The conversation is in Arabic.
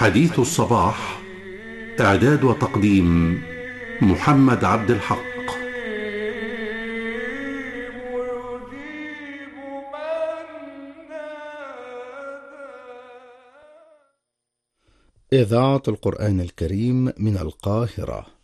حديث الصباح. إعداد وتقديم محمد عبد الحق. إذاعة القرآن الكريم من القاهرة.